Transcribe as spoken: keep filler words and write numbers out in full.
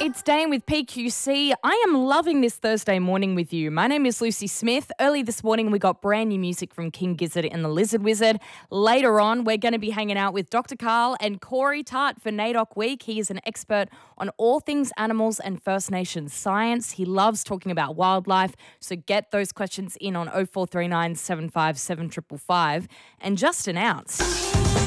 It's Dane with P Q C. I am loving this Thursday morning with you. My name is Lucy Smith. Early this morning, we got brand new music from King Gizzard and the Lizard Wizard. Later on, we're going to be hanging out with Doctor Carl and Corey Tart for NAIDOC Week. He is an expert on all things animals and First Nations science. He loves talking about wildlife, so get those questions in on oh four three nine, seven five seven, five five five. And just announced...